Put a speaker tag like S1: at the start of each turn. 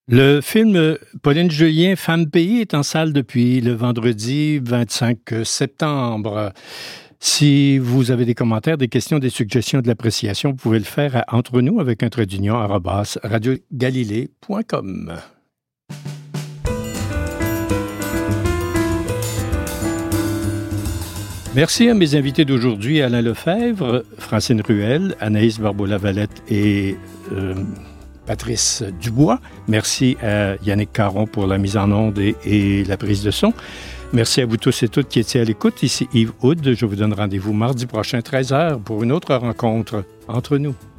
S1: Le film Pauline Julien, Femme pays, est en salle depuis le vendredi 25 septembre. Si vous avez des commentaires, des questions, des suggestions, de l'appréciation, vous pouvez le faire à entre nous avec un trait d'union @radiogalilée.com. Merci à mes invités d'aujourd'hui, Alain Lefebvre, Francine Ruel, Anaïs Barbeau-Lavalette et Patrice Dubois. Merci à Yannick Caron pour la mise en onde et la prise de son. Merci à vous tous et toutes qui étiez à l'écoute. Ici Yves Houd. Je vous donne rendez-vous mardi prochain, 13h, pour une autre rencontre entre nous.